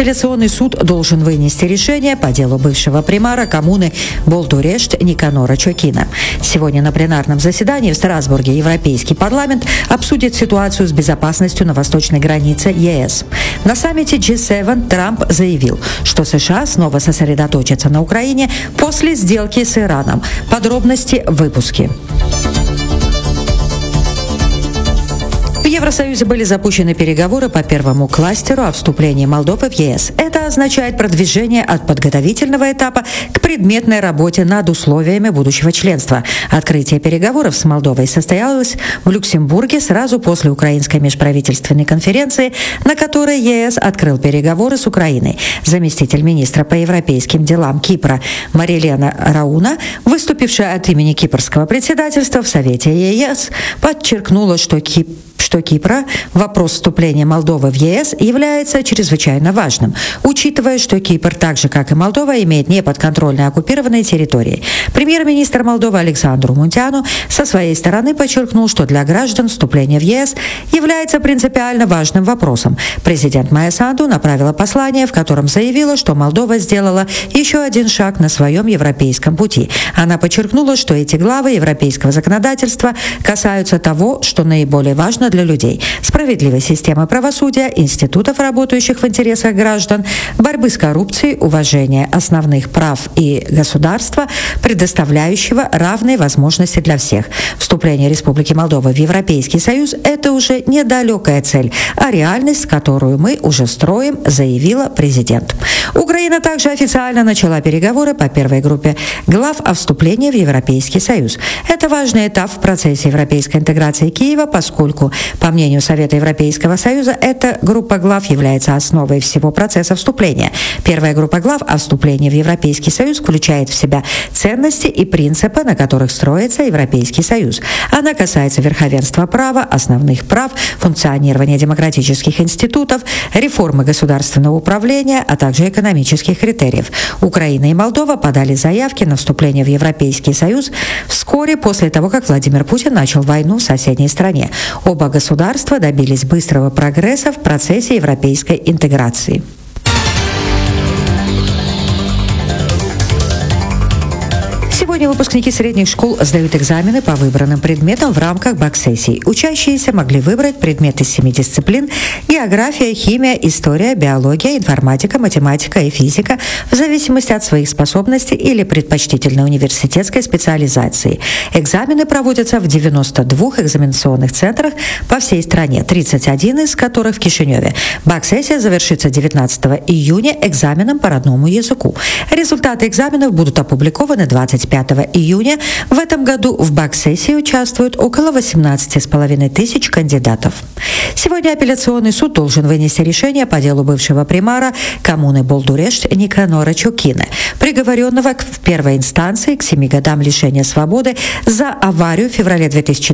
апелляционный суд должен вынести решение по делу бывшего примара коммуны Болдурешт Никанора Чокина. Сегодня на пленарном заседании в Страсбурге Европейский парламент обсудит ситуацию с безопасностью на восточной границе ЕС. На саммите G7 Трамп заявил, что США снова сосредоточатся на Украине после сделки с Ираном. Подробности в выпуске. В Евросоюзе были запущены переговоры по первому кластеру о вступлении Молдовы в ЕС. Это означает продвижение от подготовительного этапа к предметной работе над условиями будущего членства. Открытие переговоров с Молдовой состоялось в Люксембурге сразу после украинской межправительственной конференции, на которой ЕС открыл переговоры с Украиной. Заместитель министра по европейским делам Кипра Марилена Рауна, выступившая от имени кипрского председательства в Совете ЕС, подчеркнула, что Кипра вопрос вступления Молдовы в ЕС является чрезвычайно важным, учитывая, что Кипр, так же как и Молдова, имеет неподконтрольные оккупированные территории. Премьер-министр Молдовы Александр Мунтяну со своей стороны подчеркнул, что для граждан вступление в ЕС является принципиально важным вопросом. Президент Майя Санду направила послание, в котором заявила, что Молдова сделала еще один шаг на своем европейском пути. Она подчеркнула, что эти главы европейского законодательства касаются того, что наиболее важно для людей: справедливой системы правосудия, институтов, работающих в интересах граждан, борьбы с коррупцией, уважения основных прав и государства, предоставляющего равные возможности для всех. Вступление Республики Молдова в Европейский Союз – это уже недалекая цель, а реальность, которую мы уже строим, заявила президент. Украина также официально начала переговоры по первой группе глав о вступлении в Европейский Союз. Это важный этап в процессе европейской интеграции Киева, поскольку, по мнению Совета Европейского Союза, эта группа глав является основой всего процесса вступления. Первая группа глав о вступлении в Европейский Союз включает в себя ценности и принципы, на которых строится Европейский Союз. Она касается верховенства права, основных прав, функционирования демократических институтов, реформы государственного управления, а также экономических критериев. Украина и Молдова подали заявки на вступление в Европейский Союз вскоре после того, как Владимир Путин начал войну в соседней стране. Оба государства добились быстрого прогресса в процессе европейской интеграции. Сегодня выпускники средних школ сдают экзамены по выбранным предметам в рамках бак-сессий. Учащиеся могли выбрать предметы из 7 дисциплин: география, химия, история, биология, информатика, математика и физика, в зависимости от своих способностей или предпочтительной университетской специализации. Экзамены проводятся в 92 экзаменационных центрах по всей стране, 31 из которых в Кишиневе. Бак-сессия завершится 19 июня экзаменом по родному языку. Результаты экзаменов будут опубликованы 25 июня. В этом году в бак-сессии участвуют около 18,5 тысяч кандидатов. Сегодня апелляционный суд должен вынести решение по делу бывшего примара коммуны Болдурешт Никанора Чокина, приговоренного в первой инстанции к 7 годам лишения свободы за аварию в феврале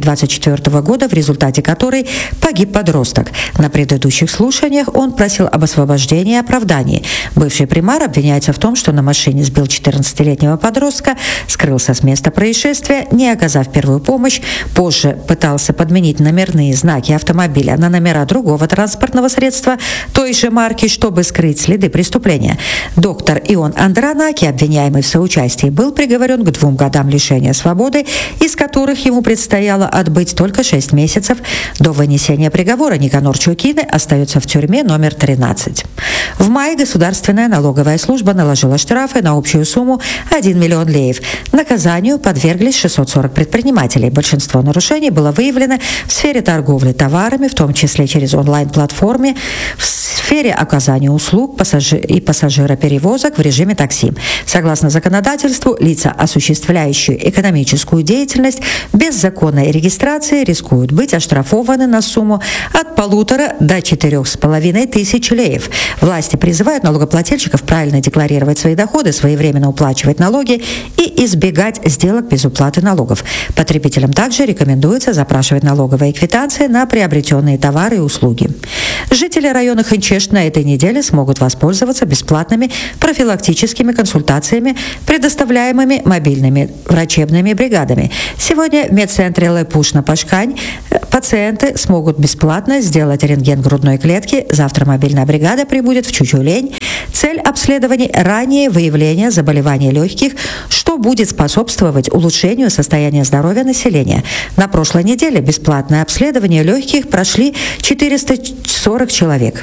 2024 года, в результате которой погиб подросток. На предыдущих слушаниях он просил об освобождении и оправдании. Бывший примар обвиняется в том, что на машине сбил 14-летнего подростка, скрылся с места происшествия, не оказав первую помощь, позже пытался подменить номерные знаки автомобиля на номера другого транспортного средства той же марки, чтобы скрыть следы преступления. Доктор Ион Андранаки, обвиняемый в соучастии, был приговорен к 2 годам лишения свободы, из которых ему предстояло отбыть только 6 месяцев. До вынесения приговора Никанор Чокина остается в тюрьме номер 13. В мае Государственная налоговая служба наложила штрафы на общую сумму 1 миллион леев. Наказанию подверглись 640 предпринимателей. Большинство нарушений было выявлено в сфере торговли товарами, в том числе через онлайн-платформы, в сфере оказания услуг и пассажироперевозок в режиме такси. Согласно законодательству, лица, осуществляющие экономическую деятельность без законной регистрации, рискуют быть оштрафованы на сумму от 1,5 до 4,5 тысяч леев. Власти призывают налогоплательщиков правильно декларировать свои доходы, своевременно уплачивать налоги и избегать сделок без уплаты налогов. Потребителям также рекомендуется запрашивать налоговые квитанции на приобретенные товары и услуги. Жители района Хынчешт на этой неделе смогут воспользоваться бесплатными профилактическими консультациями, предоставляемыми мобильными врачебными бригадами. Сегодня в медцентре Лепушна-Пашкань пациенты смогут бесплатно сделать рентген грудной клетки. Завтра мобильная бригада прибудет в Чучулень Цель обследований – раннее выявление заболеваний легких, что будет способствовать улучшению состояния здоровья населения. На прошлой неделе бесплатное обследование легких прошли 440 человек.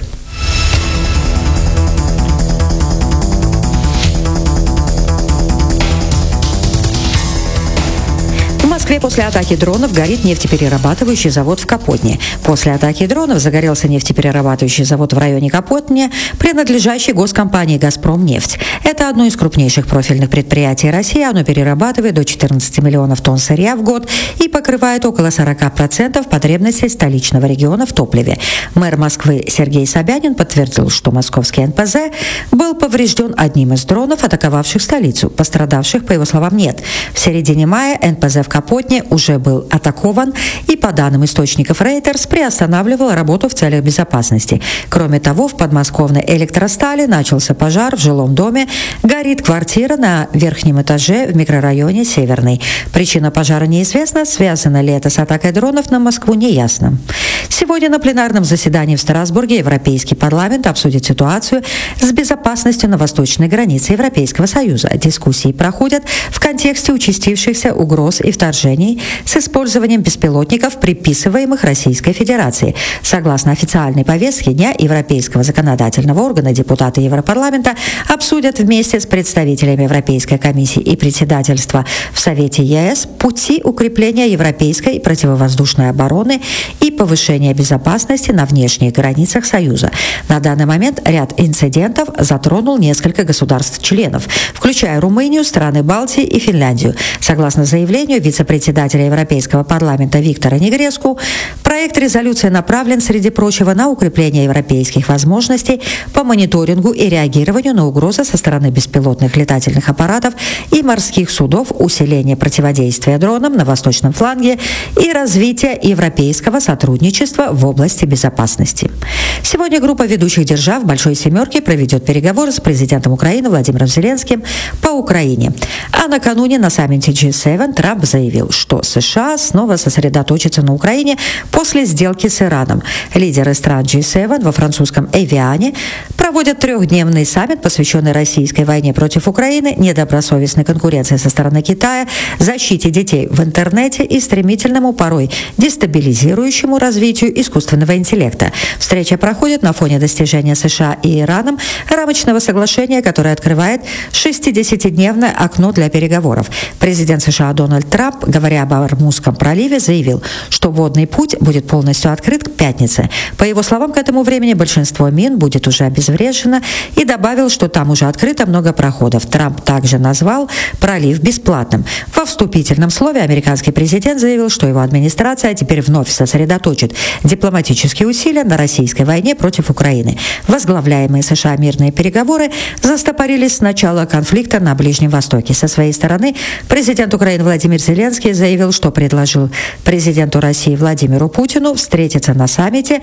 В Москве после атаки дронов горит нефтеперерабатывающий завод в Капотне. После атаки дронов загорелся нефтеперерабатывающий завод в районе Капотни, принадлежащий госкомпании «Газпромнефть». Это одно из крупнейших профильных предприятий России. Оно перерабатывает до 14 миллионов тонн сырья в год и покрывает около 40% потребностей столичного региона в топливе. Мэр Москвы Сергей Собянин подтвердил, что московский НПЗ был поврежден одним из дронов, атаковавших столицу. Пострадавших, по его словам, нет. В середине мая НПЗ в Капотне уже был атакован и, по данным источников Reuters, приостанавливал работу в целях безопасности. Кроме того, в подмосковной электростали начался пожар в жилом доме. Горит квартира на верхнем этаже в микрорайоне Северный. Причина пожара неизвестна. Связано ли это с атакой дронов на Москву, неясно. Сегодня на пленарном заседании в Страсбурге Европейский парламент обсудит ситуацию с безопасностью на восточной границе Европейского Союза. Дискуссии проходят в контексте участившихся угроз и вторжений с использованием беспилотников, приписываемых Российской Федерации. Согласно официальной повестке дня Европейского законодательного органа, депутаты Европарламента обсудят вместе с представителями Европейской комиссии и председательства в Совете ЕС пути укрепления европейской противовоздушной обороны и повышения безопасности на внешних границах Союза. На данный момент ряд инцидентов затронул несколько государств-членов, включая Румынию, страны Балтии и Финляндию. Согласно заявлению вице-председателя Европейского парламента Виктора Негреску, проект резолюции направлен, среди прочего, на укрепление европейских возможностей по мониторингу и реагированию на угрозы со стороны беспилотных летательных аппаратов и морских судов, усиление противодействия дронам на восточном фланге и развитие европейского сотрудничества в области безопасности. Сегодня группа ведущих держав Большой Семерки проведет переговоры с президентом Украины Владимиром Зеленским по Украине. А накануне на саммите G7 Трамп заявил, что США снова сосредоточатся на Украине после сделки с Ираном. Лидеры стран G7 во французском Эвиане проводят трехдневный саммит, посвященный российской войне против Украины, недобросовестной конкуренции со стороны Китая, защите детей в интернете и стремительному, порой дестабилизирующему развитию искусственного интеллекта. Встреча проходит на фоне достижения США и Ираном рамочного соглашения, которое открывает 60-дневное окно для переговоров. Президент США Дональд Трамп, говоря об Ормузском проливе, заявил, что водный путь будет полностью открыт к пятнице. По его словам, к этому времени большинство мин будет уже обезврежено, и добавил, что там уже открыто много проходов. Трамп также назвал пролив бесплатным. Во вступительном слове американский президент заявил, что его администрация теперь вновь сосредоточит дипломатические усилия на российской войне против Украины. Возглавляемые США мирные переговоры застопорились с начала конфликта на Ближнем Востоке. Со своей стороны, президент Украины Владимир Зеленский заявил, что предложил президенту России Владимиру Путину встретиться на саммите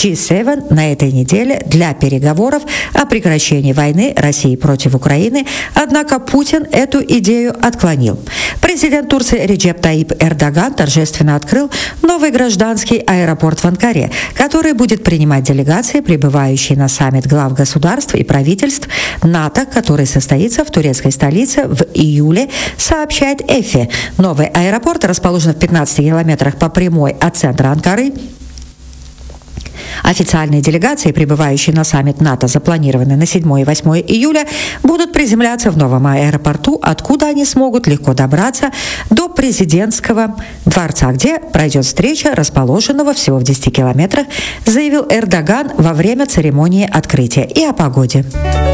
G7 на этой неделе для переговоров о прекращении войны России против Украины, однако Путин эту идею отклонил. Президент Турции Реджеп Таyyip Эрдоган торжественно открыл новый гражданский аэропорт в Анкаре, который будет принимать делегации, прибывающие на саммит глав государств и правительств НАТО, который состоится в турецкой столице в июле, сообщает ЭФИ. Новый аэропорт расположен в 15 километрах по прямой от центра Анкары. Официальные делегации, прибывающие на саммит НАТО, запланированные на 7 и 8 июля, будут приземляться в новом аэропорту, откуда они смогут легко добраться до президентского дворца, где пройдет встреча, расположенного всего в 10 километрах, заявил Эрдоган во время церемонии открытия. И о погоде.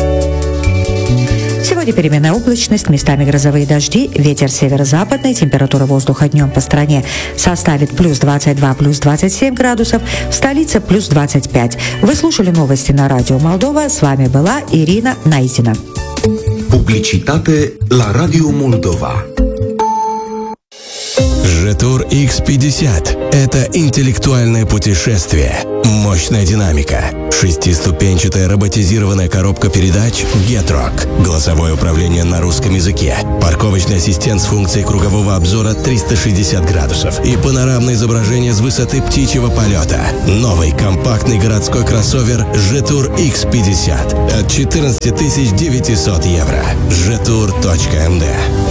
Сегодня переменная облачность, местами грозовые дожди, ветер северо-западный, температура воздуха днем по стране составит плюс 22, плюс 27 градусов, в столице плюс 25. Вы слушали новости на Радио Молдова, с вами была Ирина Найдина. Publicitate la Radio Moldova. Jetur X50. Это интеллектуальное путешествие, мощная динамика, шестиступенчатая роботизированная коробка передач Getrock, голосовое управление на русском языке, парковочный ассистент с функцией кругового обзора 360 градусов и панорамное изображение с высоты птичьего полета. Новый компактный городской кроссовер Jetur X50 от 14 900 евро. Jetur.md.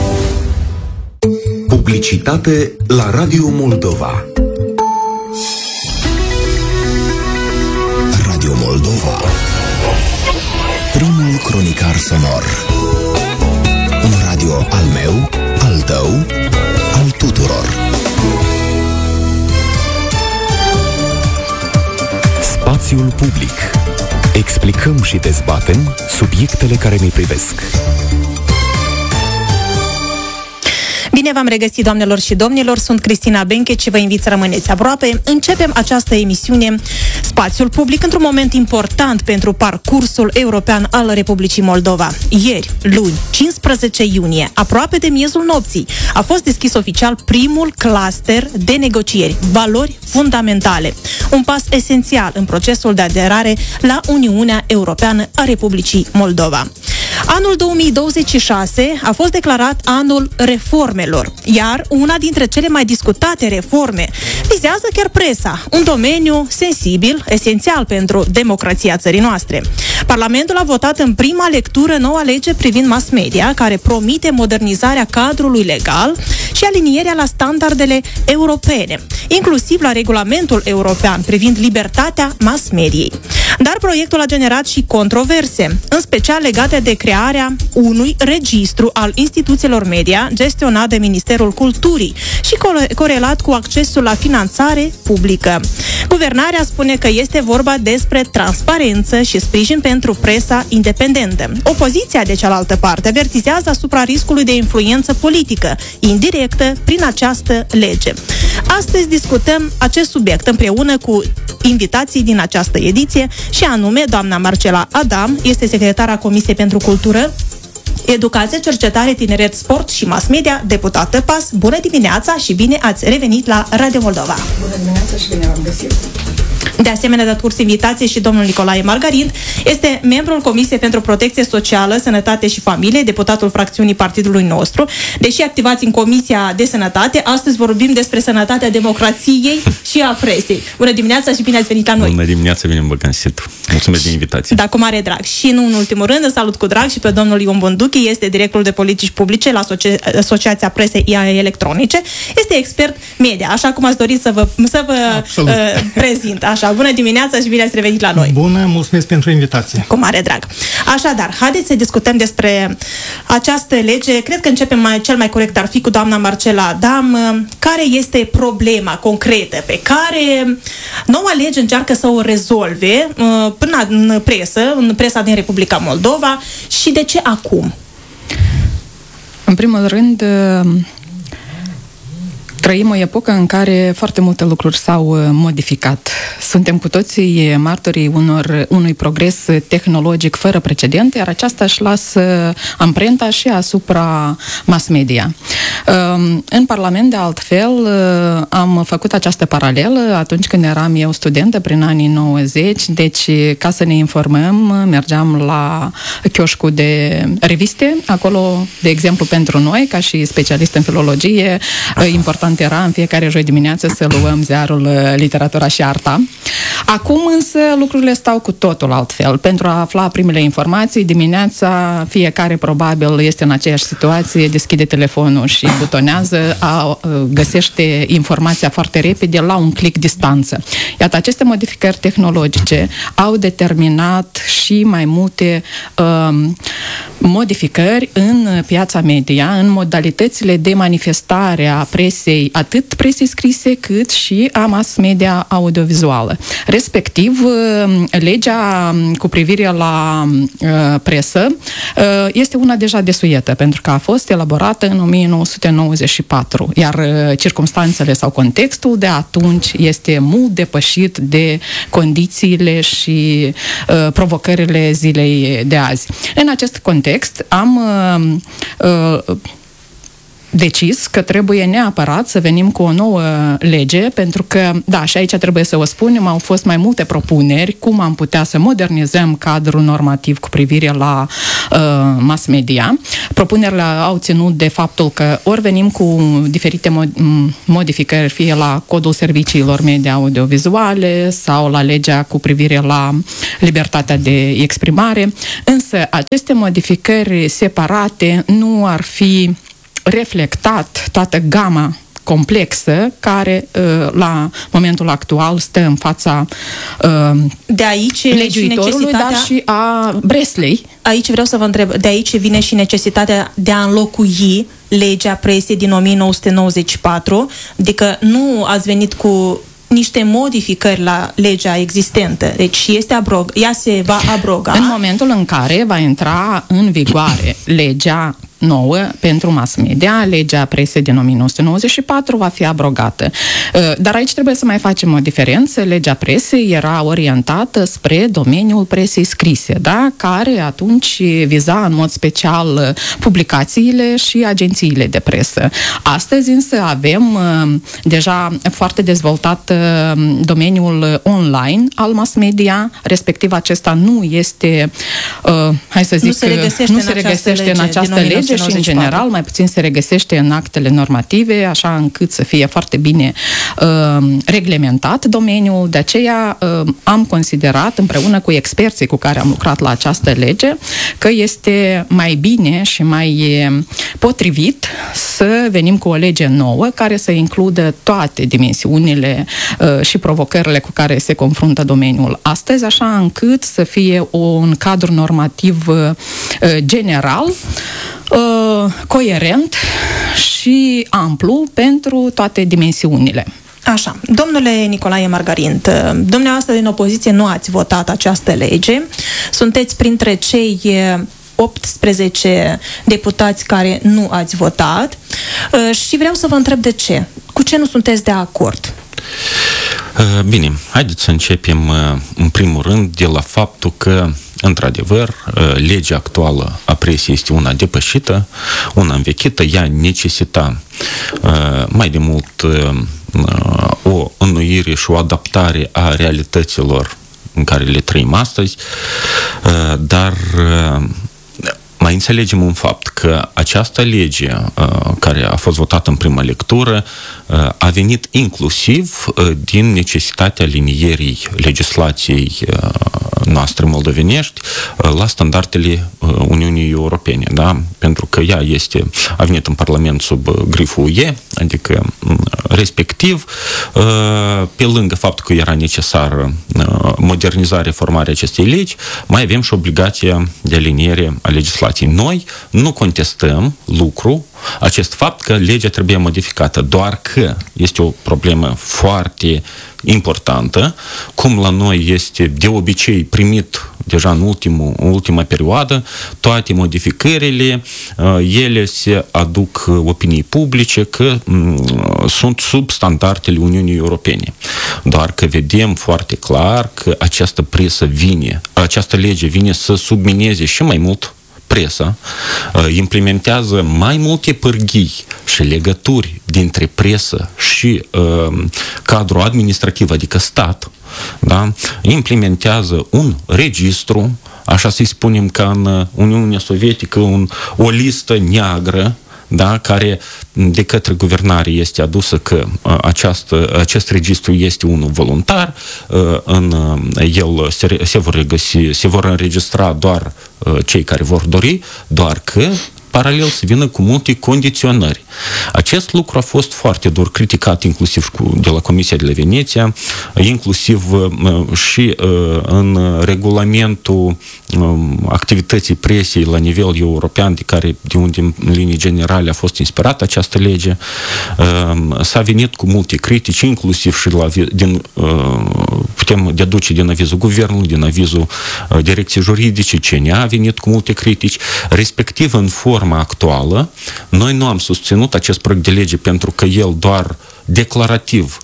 Publicitate la Radio Moldova. Radio Moldova. Primul cronicar sonor. Un radio al meu, al tău, al tuturor. Spațiul public. Explicăm și dezbatem subiectele care ne privesc. Bine v-am regăsit, doamnelor și domnilor, sunt Cristina Benche și vă invit să rămâneți aproape. Începem această emisiune Spațiul Public într-un moment important pentru parcursul european al Republicii Moldova. Ieri, luni, 15 iunie, aproape de miezul nopții, a fost deschis oficial primul cluster de negocieri, valori fundamentale. Un pas esențial în procesul de aderare la Uniunea Europeană a Republicii Moldova. Anul 2026 a fost declarat anul reformelor, iar una dintre cele mai discutate reforme vizează chiar presa, un domeniu sensibil, esențial pentru democrația țării noastre. Parlamentul a votat în prima lectură noua lege privind mass media, care promite modernizarea cadrului legal și alinierea la standardele europene, inclusiv la regulamentul european privind libertatea mass mediei. Dar proiectul a generat și controverse, în special legate de crearea unui registru al instituțiilor media gestionat de Ministerul Culturii și corelat cu accesul la finanțare publică. Guvernarea spune că este vorba despre transparență și sprijin pentru presa independentă. Opoziția, de cealaltă parte, avertizează asupra riscului de influență politică indirectă prin această lege. Astăzi discutăm acest subiect împreună cu invitații din această ediție, și anume doamna Marcela Adam, este secretara Comisiei pentru Cultură, Educație, Cercetare, Tineret, Sport și Mass Media, deputată PAS. Bună dimineața și bine ați revenit la Radio Moldova! Bună dimineața și bine v-am găsit! De asemenea, dat curs invitației și domnul Nicolae Margarit, este membrul Comisiei pentru Protecție Socială, Sănătate și Familie, deputatul fracțiunii partidului nostru. Deși activați în Comisia de Sănătate, astăzi vorbim despre sănătatea democrației și a presei. Bună dimineața și bine ați venit la noi! Bună dimineața, bine vă găsit! Mulțumesc de invitație! Da, cu mare drag! Și nu în ultimul rând, îl salut cu drag și pe domnul Ion Bonduchi, este directorul de politici publice la Asociația Presei Electronice, este expert media, așa cum ați dorit să vă prezint. Așa, bună dimineața și bine ați revenit la noi. Bună, mulțumesc pentru invitație. Cu mare drag. Așadar, haideți să discutăm despre această lege. Cred că începem cel mai corect ar fi cu doamna Marcela Adam. Care este problema concretă pe care noua lege încearcă să o rezolve până în presa din Republica Moldova și de ce acum? În primul rând, trăim o epocă în care foarte multe lucruri s-au modificat. Suntem cu toții martorii unui progres tehnologic fără precedent, iar aceasta își lasă amprenta și asupra mass media. În Parlament, de altfel, am făcut această paralelă atunci când eram eu studentă, prin anii 90, deci ca să ne informăm, mergeam la chioșcul de reviste, acolo, de exemplu, pentru noi, ca și specialist în filologie, important era în fiecare joi dimineață să luăm ziarul Literatura și Arta. Acum însă lucrurile stau cu totul altfel. Pentru a afla primele informații, dimineața fiecare probabil este în aceeași situație, deschide telefonul și butonează, găsește informația foarte repede la un click distanță. Iată, aceste modificări tehnologice au determinat și mai multe modificări în piața media, în modalitățile de manifestare a presei, atât presei scrise cât și a mass media audiovizuală. Respectiv, legea cu privire la presă este una deja desuietă, pentru că a fost elaborată în 1994, iar circumstanțele sau contextul de atunci este mult depășit de condițiile și provocările zilei de azi. În acest context am decis că trebuie neapărat să venim cu o nouă lege, pentru că, da, și aici trebuie să o spunem, au fost mai multe propuneri cum am putea să modernizăm cadrul normativ cu privire la mass media. Propunerile au ținut de faptul că ori venim cu diferite modificări, fie la codul serviciilor media audiovizuale sau la legea cu privire la libertatea de exprimare, însă aceste modificări separate nu ar fi reflectat toată gama complexă care la momentul actual stă în fața de aici legiuitorului, dar și a Breslei. Aici vreau să vă întreb, de aici vine și necesitatea de a înlocui legea presiei din 1994, adică nu ați venit cu niște modificări la legea existentă. Deci ea se va abroga. În momentul în care va intra în vigoare legea nouă pentru mass media, legea presei din 1994 va fi abrogată. Dar aici trebuie să mai facem o diferență. Legea presei era orientată spre domeniul presei scrise, da? Care atunci viza în mod special publicațiile și agențiile de presă. Astăzi însă avem deja foarte dezvoltat domeniul online al mass media, respectiv acesta nu este, hai să zic, nu se regăsește în această lege și în general mai puțin se regăsește în actele normative, așa încât să fie foarte bine reglementat domeniul. De aceea am considerat, împreună cu experții cu care am lucrat la această lege, că este mai bine și mai potrivit să venim cu o lege nouă care să includă toate dimensiunile și provocările cu care se confruntă domeniul astăzi, așa încât să fie un cadru normativ general, coerent și amplu pentru toate dimensiunile. Așa, domnule Nicolae Margarint, dumneavoastră din opoziție nu ați votat această lege, sunteți printre cei 18 deputați care nu ați votat și vreau să vă întreb de ce. Cu ce nu sunteți de acord? Bine, haideți să începem în primul rând de la faptul că, într-adevăr, legea actuală a presiei este una depășită, una învechită, ea necesita mai de mult o înnoire și o adaptare a realităților în care le trăim astăzi, dar mai înțelegem un fapt că această lege care a fost votată în prima lectură a venit inclusiv din necesitatea alinierii legislației noastre moldovenești la standardele Uniunii Europene, da? Pentru că ea a venit în Parlament sub griful UE, adică respectiv, pe lângă faptul că era necesară modernizarea, formarea acestei legi, mai avem și obligația de aliniere a legislației. Noi nu contestăm acest fapt că legea trebuie modificată, doar că este o problemă foarte importantă, cum la noi este de obicei primit deja în ultima perioadă, toate modificările, ele se aduc opiniei publice că sunt sub standardele Uniunii Europene. Doar că vedem foarte clar că această lege vine să submineze și mai mult presa, implementează mai multe pârghii și legături dintre presă și cadrul administrativ, adică stat, da? Implementează un registru, așa să-i spunem ca în Uniunea Sovietică, o listă neagră, da, care de către guvernare este adusă că acest registru este unul voluntar, în el se vor înregistra doar cei care vor dori, doar că paralel să vină cu multe condiționări. Acest lucru a fost foarte dur criticat inclusiv de la Comisia de la Veneția, inclusiv și în regulamentul activității presiei la nivel european, de unde în linii generale a fost inspirată această lege. S-a venit cu multe critici, inclusiv și putem deduce din avizul guvernului, din avizul direcției juridice, CNA a venit cu multe critici, respectiv în forma actuală. Noi nu am susținut acest proiect de lege pentru că el doar declarativ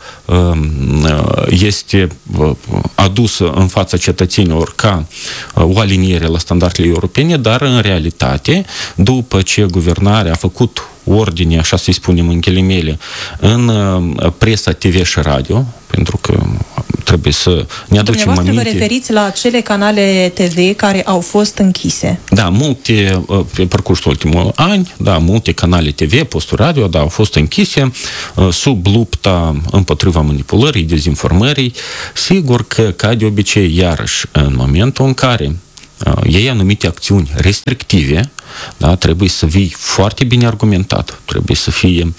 este adusă în fața cetățenilor ca o aliniere la standardele europene, dar în realitate, după ce guvernarea a făcut ordine, așa să-i spunem în ghilimele, în presa TV și radio, pentru că trebuie să ne aducem aminte. Dumneavoastră vă referiți la acele canale TV care au fost închise? Da, multe, pe parcursul ultimului ani, da, multe canale TV, posturi radio, da, au fost închise sub lupta împotriva manipulării, dezinformării. Sigur că, ca de obicei, iarăși, în momentul în care iei anumite acțiuni restrictive, da, trebuie să fii foarte bine argumentat, trebuie să fie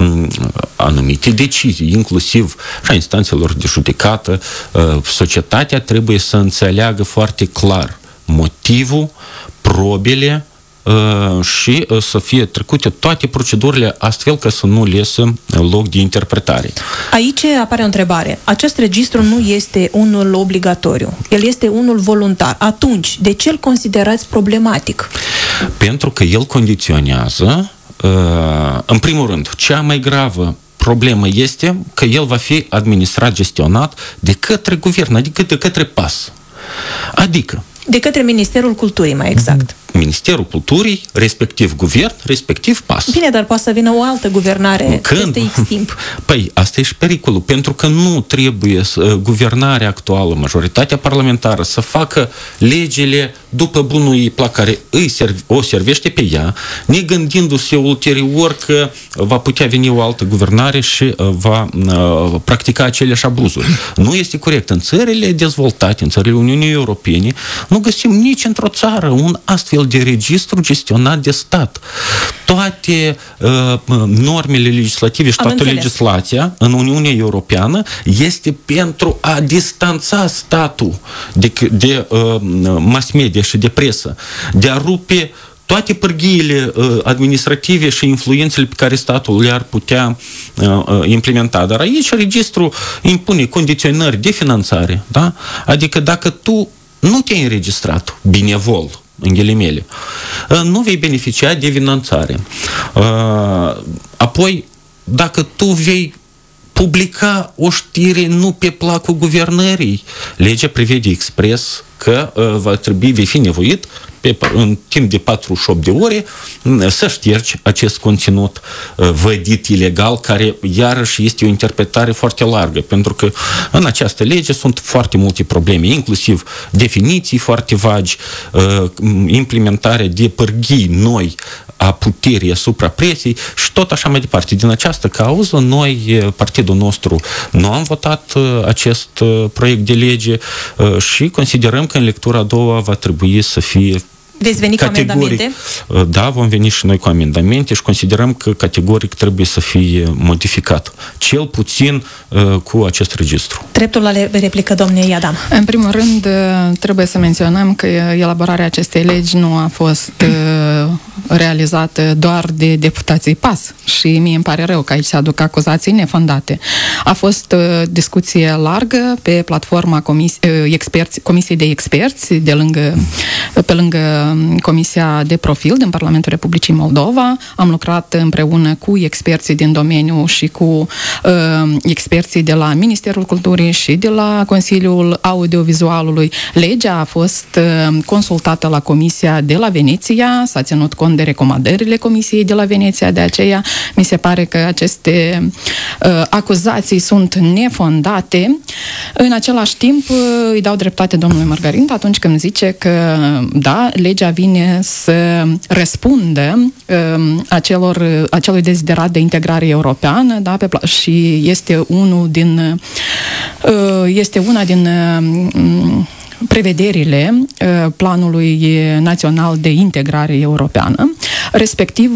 anumite decizii, inclusiv și a instanțelor de judecată. Societatea trebuie să înțeleagă foarte clar motivul, probele și să fie trecute toate procedurile astfel ca să nu lese loc de interpretare. Aici apare o întrebare. Acest registru nu este unul obligatoriu. El este unul voluntar. Atunci, de ce îl considerați problematic? Pentru că el condiționează, în primul rând, cea mai gravă problemă este că el va fi administrat, gestionat de către guvern, adică de către PAS. Adică de către Ministerul Culturii, mai exact. Ministerul Culturii, respectiv guvern, respectiv PAS. Bine, dar poate să vină o altă guvernare peste X timp. Păi, asta e și pericolul, pentru că nu trebuie guvernarea actuală, majoritatea parlamentară, să facă legile după bunul ei plac, care o servește pe ea, negândindu-se ulterior că va putea veni o altă guvernare și va practica aceleași abuzuri. Nu este corect. În țările dezvoltate, în țările Uniunii Europene, nu găsim nici într-o țară un astfel de registru gestionat de stat. Toate normele legislative și toată legislația în Uniunea Europeană este pentru a distanța statul de mass media și de presă, de a rupe toate pârghiile administrative și influențele pe care statul le-ar putea implementa. Dar aici registrul impune condiționări de finanțare. Da? Adică dacă tu nu te-ai înregistrat benevol, în ghilimele, nu vei beneficia de finanțare. Apoi, dacă tu vei publica o știre nu pe placul guvernării, legea prevede expres că vei fi nevoit în timp de 48 de ore să ștergi acest conținut vădit ilegal, care iarăși este o interpretare foarte largă, pentru că în această lege sunt foarte multe probleme, inclusiv definiții foarte vagi, implementarea de pârghii noi a puterii asupra presei și tot așa mai departe. Din această cauză, noi, partidul nostru, nu am votat acest proiect de lege și considerăm că în lectura a doua va trebui să fie veți veni cu amendamente? Da, vom veni și noi cu amendamente și considerăm că categoric trebuie să fie modificat. Cel puțin cu acest registru. Dreptul la replică, domnule Adam. În primul rând, trebuie să menționăm că elaborarea acestei legi nu a fost realizată doar de deputații PAS și mie îmi pare rău că aici se aduc acuzații nefondate. A fost discuție largă pe platforma Comisiei de Experți pe lângă Comisia de Profil din Parlamentul Republicii Moldova. Am lucrat împreună cu experții din domeniu și cu experții de la Ministerul Culturii și de la Consiliul Audiovizualului. Legea a fost consultată la Comisia de la Veneția, s-a ținut cont de recomandările Comisiei de la Veneția, de aceea mi se pare că aceste acuzații sunt nefondate. În același timp îi dau dreptate domnului Margarinta atunci când zice că da, legea vine să răspundă acelui deziderat de integrare europeană, da, și este una din prevederile Planului Național de Integrare Europeană, respectiv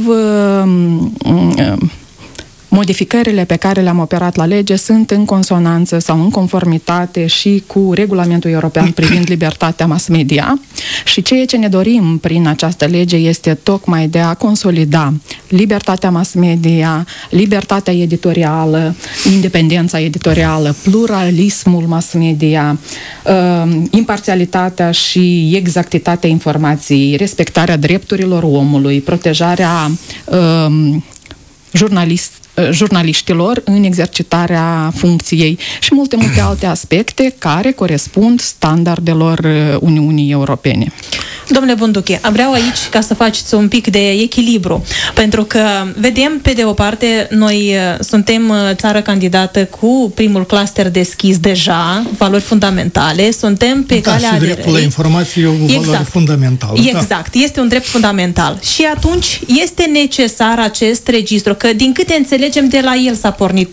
modificările pe care le-am operat la lege sunt în consonanță sau în conformitate și cu regulamentul european privind libertatea mass media și ceea ce ne dorim prin această lege este tocmai de a consolida libertatea mass media, libertatea editorială, independența editorială, pluralismul mass media, imparțialitatea și exactitatea informației, respectarea drepturilor omului, protejarea jurnaliștilor în exercitarea funcției și multe alte aspecte care corespund standardelor Uniunii Europene. Domnule Bunduche, vreau aici ca să faceți un pic de echilibru, pentru că vedem, pe de o parte, noi suntem țară candidată cu primul cluster deschis deja, valori fundamentale, suntem pe calea și dreptul la informație e o valoare fundamentală. Exact, este un drept fundamental. Și atunci este necesar acest registru, că din câte înțelegem, de la el s-a pornit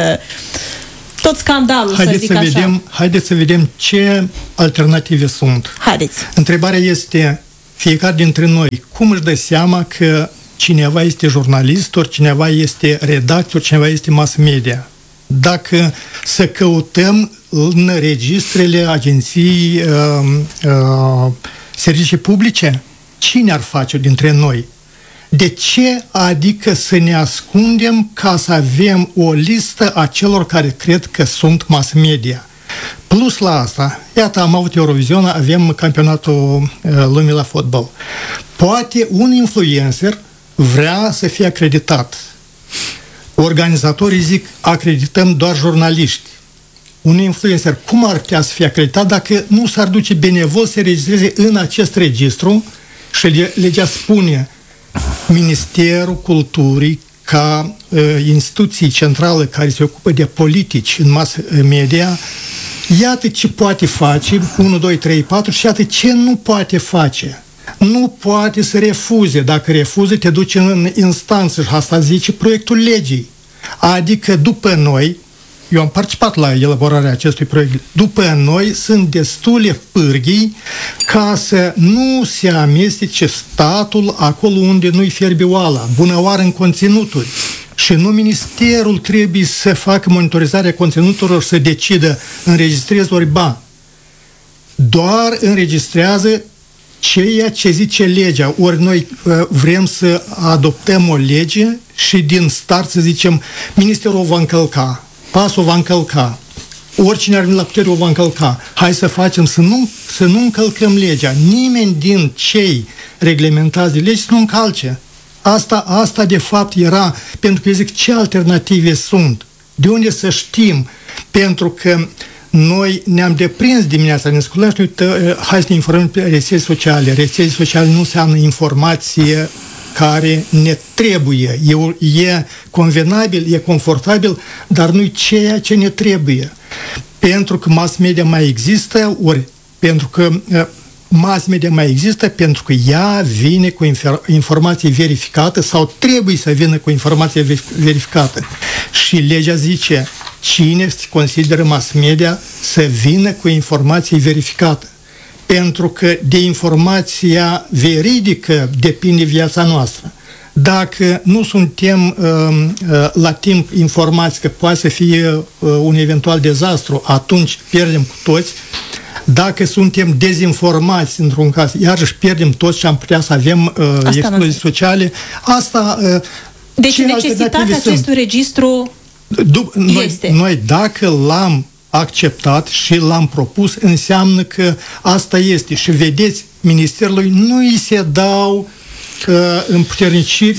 tot scandalul, să zic așa. Haideți să vedem ce alternative sunt. Haideți. Întrebarea este, fiecare dintre noi, cum își dă seama că cineva este jurnalist, ori cineva este redactor, cineva este mass media? Dacă să căutăm în registrele agenții servicii publice, cine ar face dintre noi? De ce adică să ne ascundem ca să avem o listă a celor care cred că sunt mass media? Plus la asta, iată, am avut Eurovision, avem campionatul lumii la fotbal. Poate un influencer vrea să fie acreditat. Organizatorii zic, acredităm doar jurnaliști. Un influencer, cum ar putea să fie acreditat dacă nu s-ar duce benevol să registreze în acest registru și legea spune Ministerul Culturii ca instituție centrală care se ocupă de politici în mass media, iată ce poate face, 1, 2, 3, 4 și iată ce nu poate face. Nu poate să refuze. Dacă refuze, te duci în instanță și asta zice proiectul legii. Adică după noi, eu am participat la elaborarea acestui proiect, după noi sunt destule pârghii ca să nu se amestece statul acolo unde nu-i fierbe oala, bunăoară în conținuturi. Și nu ministerul trebuie să facă monitorizarea conținuturilor, să decidă înregistrez ori ba. Doar înregistrează ceea ce zice legea. Ori noi vrem să adoptăm o lege și din start să zicem ministerul o va încălca, pasul o va încălca, oricine ar veni la putere o va încălca. Hai să facem să nu încălcăm legea. Nimeni din cei reglementați de legi să nu încalce. Asta de fapt era, pentru că eu zic ce alternative sunt. De unde să știm? Pentru că noi ne-am deprins dimineața din sculat și hai să ne informăm pe rețele sociale. Rețele sociale nu înseamnă informație care ne trebuie. E convenabil, e confortabil, dar nu-i ceea ce ne trebuie. Pentru că mass media mai există, ori pentru că mass media mai există pentru că ea vine cu informație verificată sau trebuie să vină cu informație verificată. Și legea zice, cine se consideră mass media să vină cu informație verificată. Pentru că de informația veridică depinde viața noastră. Dacă nu suntem la timp informați că poate să fie un eventual dezastru, atunci pierdem cu toți. Dacă suntem dezinformați într-un caz, iarăși pierdem toți și am putea să avem excluzii sociale. Deci necesitatea acestui registru este. Noi dacă l-am acceptat și l-am propus, înseamnă că asta este. Și vedeți, Ministerului nu îi se dau împuterniciri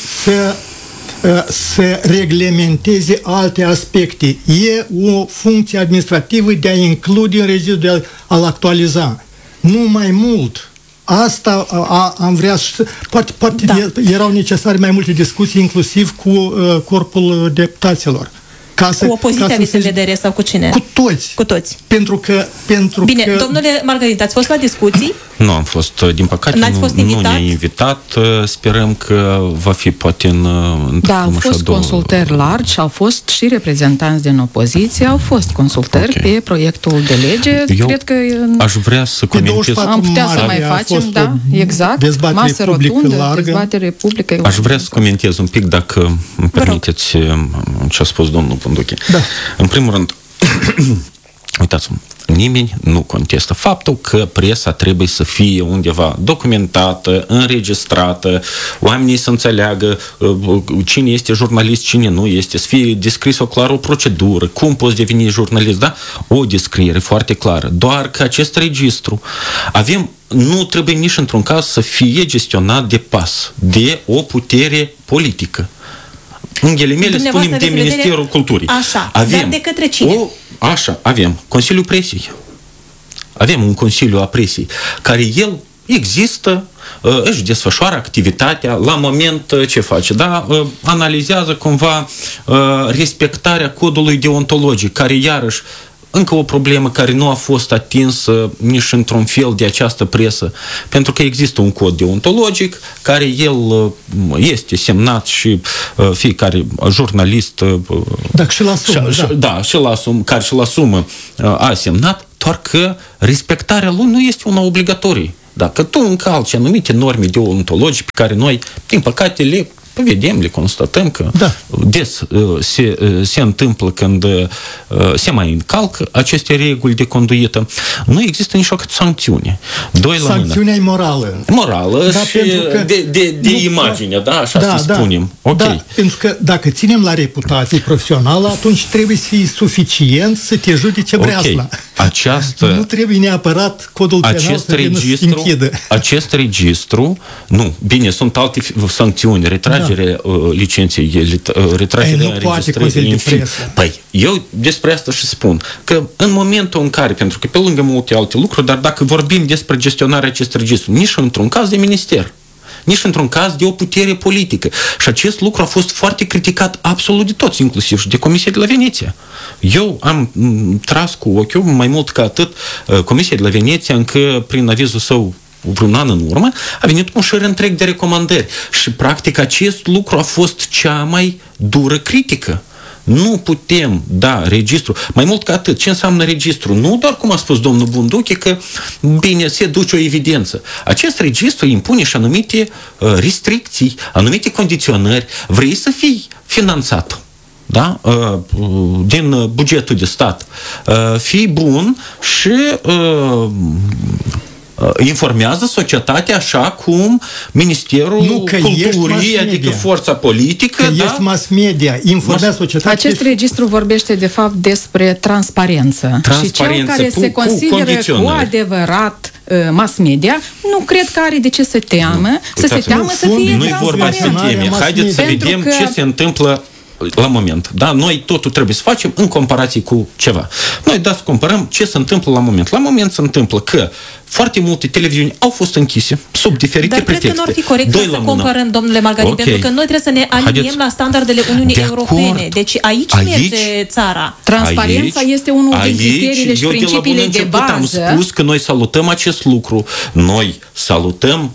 să reglementeze alte aspecte. E o funcție administrativă de a include în registru, de a-l actualiza. Nu mai mult. Asta am vrea să... Poate erau necesare mai multe discuții, inclusiv cu corpul deputaților. Cu opoziția aveți în vedere sau cu cine? Cu toți. Cu toți. Bine, domnule Margarit, ați fost la discuții? Nu am fost, din păcate, nu ne-a invitat. Sperăm că va fi poate în au fost consultări largi și au fost și reprezentanți din opoziție, au fost consultări pe proiectul de lege. Eu cred că aș vrea să comentez. Am putea să mai facem, exact, masă rotundă, dezbatere publică. Aș vrea să comentez un pic, dacă îmi permiteți ce a spus domnul Bunduche. Da. În primul rând, uitați-mă, nimeni nu contestă faptul că presa trebuie să fie undeva documentată, înregistrată, oamenii să înțeleagă cine este jurnalist, cine nu este, să fie descrisă clar o procedură, cum poți deveni jurnalist, da? O descriere foarte clară. Doar că acest registru nu trebuie nici într-un caz să fie gestionat de PAS, de o putere politică. în ghilimele spunem de Ministerul Culturii. Așa, dar de către cine? Avem Consiliul Presiei. Avem un Consiliu a Presiei, care el există, își desfășoară activitatea la moment ce face, da? Analizează cumva respectarea codului deontologic, care iarăși încă o problemă care nu a fost atinsă nici într-un fel de această presă, pentru că există un cod deontologic care el este semnat și fiecare jurnalist care și-l asumă a semnat, doar că respectarea lui nu este una obligatorie. Dacă tu încalci anumite norme deontologice pe care noi, din păcate, le vedem, le constatăm că des se întâmplă când se mai încalcă aceste reguli de conduită, nu există nicio sancțiune. Sancțiunea e morală. Morală și de imagine, așa să spunem. Da, pentru că dacă ținem la reputație profesională, atunci trebuie să fie suficient să te judece breasla. Nu trebuie neapărat codul penal să vină să se închidă. Acest registru, sunt alte sancțiuni, retragerea licenței, retragerea înregistrării. Păi, eu despre asta și spun că în momentul în care, pentru că pe lângă multe alte lucruri, dar dacă vorbim despre gestionarea acestui registru, nici într-un caz de minister, nici într-un caz de o putere politică. Și acest lucru a fost foarte criticat absolut de toți, inclusiv și de Comisia de la Veneția. Eu am tras cu ochiul, mai mult ca atât, Comisia de la Veneția, încă prin avizul său vreun an în urmă, a venit cu un șir întreg de recomandări. Și, practic, acest lucru a fost cea mai dură critică. Nu putem da registru. Mai mult ca atât, ce înseamnă registru? Nu doar, cum a spus domnul Bunduche, că, bine, se duce o evidență. Acest registru impune și anumite restricții, anumite condiționări. Vrei să fii finanțat, da? Din bugetul de stat. Fii bun și informează societatea așa cum Ministerul Culturii, adică forța politică. Că ești mass media, informează societatea. Acest registru vorbește de fapt despre transparență. Și cel care se consideră cu adevărat mass media, nu cred că are de ce să teamă, să se teamă să fie nu-i vorba să teme. Haideți să vedem ce se întâmplă la moment. Da? Noi totul trebuie să facem în comparație cu ceva. Noi să comparăm ce se întâmplă la moment. La moment se întâmplă că foarte multe televiziuni au fost închise sub diferite pretexte. Dar cred că nu ar fi corect să comparăm, domnule Margarit, pentru că noi trebuie să ne aliniem la standardele Uniunii Europene. Deci aici merge țara. Transparența este unul din criteriile și principiile de bază. Am spus că noi salutăm acest lucru. Noi salutăm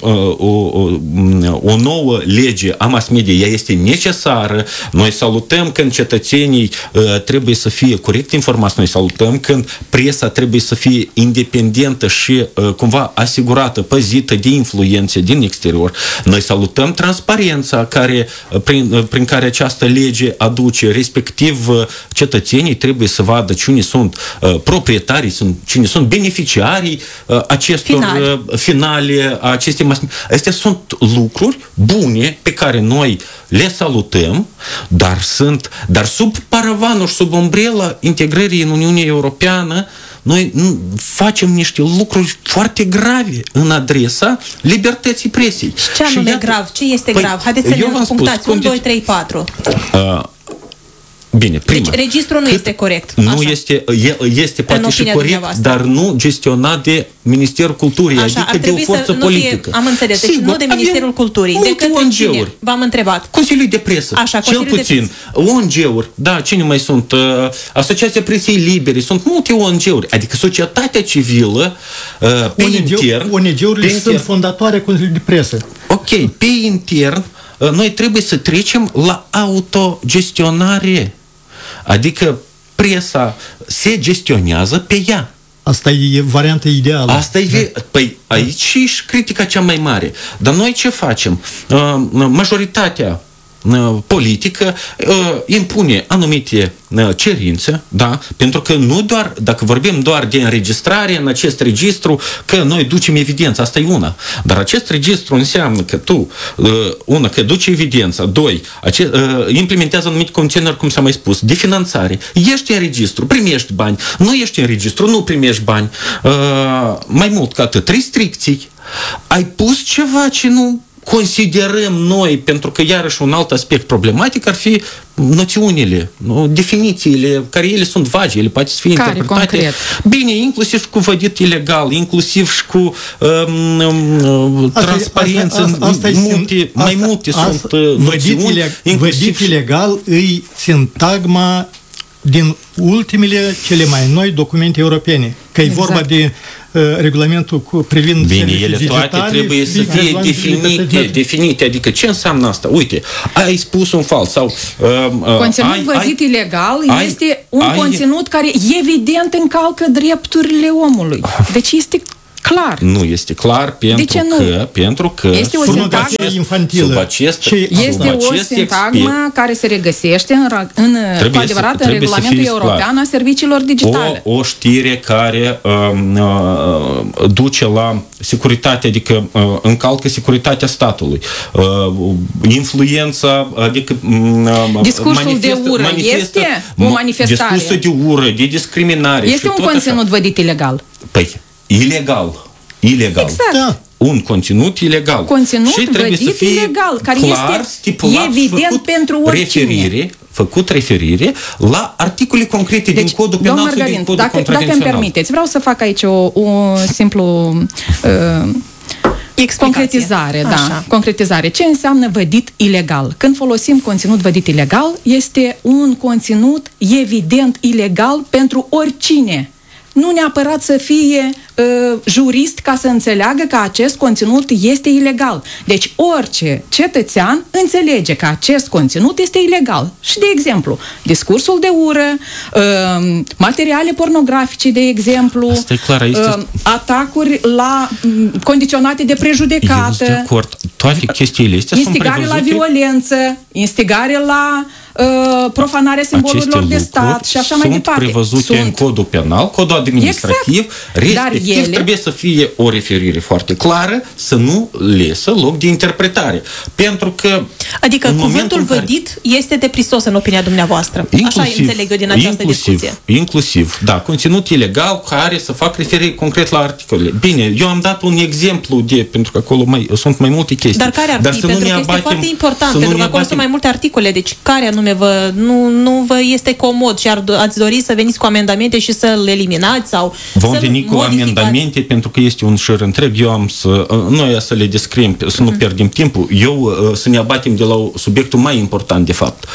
o nouă lege a mass media. Ea este necesară. Noi salutăm când cetățenii trebuie să fie corect informați. Noi salutăm când presa trebuie să fie independentă și cumva asigurată, păzită de influențe din exterior. Noi salutăm transparența prin care această lege aduce, respectiv cetățenii trebuie să vadă cine sunt proprietarii, cine sunt beneficiarii acestor finale, aceste mass media. Astea sunt lucruri bune pe care noi le salutăm, dar sub paravanul și sub umbrela integrării în Uniunea Europeană noi facem niște lucruri foarte grave în adresa libertății presei. Și ce anume grav? Ce este grav? Haideți să ne punctați. 1, 2, 3, 4. Bine, prima. Deci registrul nu este corect. Nu este poate și corect, dar nu gestionat de Ministerul Culturii, adică de o forță politică. Am înțeles, deci nu de Ministerul Culturii. De către cine? V-am întrebat. Consiliul de Presă. Așa, cel puțin. ONG-uri, da, cine mai sunt? Asociația Presei Libere, sunt multe ONG-uri, adică societatea civilă pe intern. ONG-urile sunt fondatoare Consiliului de Presă. Ok, pe intern noi trebuie să trecem la autogestionare. Adică presa se gestionează pe ea. Asta e varianta ideală. Asta e, păi aici e și critica cea mai mare. Dar noi ce facem? Majoritatea politică impune anumite cerințe, da? Pentru că nu doar, dacă vorbim doar de înregistrare în acest registru, că noi ducem evidența, asta e una. Dar acest registru înseamnă că tu, că duci evidența, doi, implementează anumite conțineri, cum s-a mai spus, de finanțare. Ești în registru, primești bani, nu ești în registru, nu primești bani. Mai mult ca atât, restricții. Ai pus ceva ce nu considerăm noi, pentru că iarăși un alt aspect problematic ar fi noțiunile, definițiile, care ele sunt vagi, ele poate să fie interpretate. Concret? Bine, inclusiv și cu vădit ilegal, inclusiv și cu transparență, mai multe sunt noțiuni. Vădit ilegal îi sintagma din ultimele, cele mai noi documente europene. Că e vorba de regulamentul privind ele toate trebuie să fie definite. Adică ce înseamnă asta? Uite, ai spus un fals sau... Conținut vădit ilegal este un conținut care evident încalcă drepturile omului. Deci este clar. Nu este clar pentru că este o sintagmă infantilă. Este o sintagmă care se regăsește cu adevărat în regulamentul european a serviciilor digitale. O știre care duce la securitate, adică încalcă securitatea statului. Influența, adică discursul de ură este o manifestare. Discursul de ură, de discriminare. Este un conținut vădit ilegal. Păi, ilegal. Exact. Da. Un conținut ilegal. Conținut și trebuie vădit să fie ilegal, care clar, este stipulat, evident pentru oricine. Făcut referire la articole concrete din codul penal sau din codul contravențional. Dacă îmi permiteți, vreau să fac aici o simplu concretizare. Da, concretizare. Ce înseamnă vădit ilegal? Când folosim conținut vădit ilegal, este un conținut evident ilegal pentru oricine. Nu neapărat să fie jurist ca să înțeleagă că acest conținut este ilegal. Deci orice cetățean înțelege că acest conținut este ilegal. Și, de exemplu, discursul de ură, materiale pornografice, de exemplu, asta e clar, atacuri condiționate de prejudecată, de acord. Toate chestiile astea instigare sunt la violență, instigare la profanarea simbolurilor de stat și așa mai departe. Sunt prevăzute în codul penal, codul administrativ, respectiv trebuie să fie o referire foarte clară, să nu lăsă loc de interpretare. Pentru că adică cuvântul vădit este de pristos în opinia dumneavoastră. Așa înțeleg eu din această discuție. Inclusiv, da, conținut ilegal care să fac referire concret la articole. Bine, eu am dat un exemplu pentru că acolo sunt mai multe chestii. Dar care ar fi? Pentru că este foarte important, pentru că acolo sunt mai multe articole, deci care anume nu vă este comod și ați dori să veniți cu amendamente și să-l eliminați sau vom veni cu amendamente pentru că este un șir întreg. Noi să le descriem, să nu pierdem timpul. Să ne abatem de la subiectul mai important, de fapt.